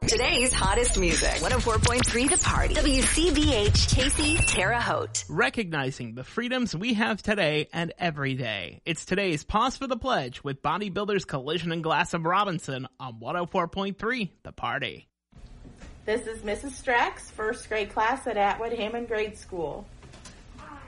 Today's hottest music. 104.3 The Party. WCBH Casey, Terre Haute. Recognizing the freedoms we have today and every day. It's today's Pause for the Pledge with Bodybuilders Collision and Glass of Robinson on 104.3 The Party. This is Mrs. Strack's first grade class at Atwood Hammond Grade School.